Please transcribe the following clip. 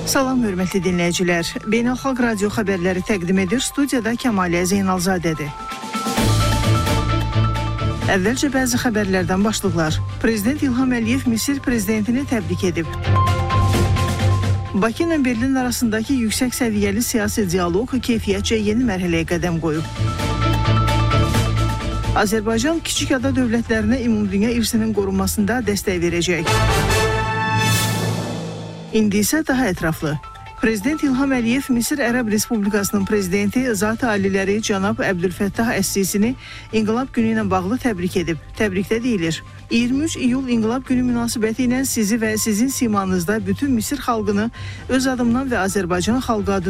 Salam hörmətli dinləyicilər. Beynəlxalq radio xəbərləri təqdim edir. Studiyada Kəmalə Zeynalzadədir. Əvvəlcə bəzi xəbərlərdən başlıqlar. Prezident İlham Əliyev Misir prezidentini təbrik edib. Bakı ilə Berlin arasındakı yüksək səviyyəli siyasi dialoq keyfiyyətcə yeni mərhələyə qədəm qoyub. Azərbaycan kiçik ada dövlətlərinə ümumdünya irsinin qorunmasında dəstək verəcək. İndi isə daha ətraflı. Prezident İlham Əliyev Misir Ərəb Respublikasının prezidenti Zat-ı Aliləri cənab Əbdülfəttah Əs-Sisini İnqilab Günü ilə bağlı təbrik edib. Təbrikdə deyilir: 23 iyul İnqilab Günü münasibəti ilə sizi və sizin simanızda bütün Misir xalqını öz adımdan və Azərbaycan xalqı adına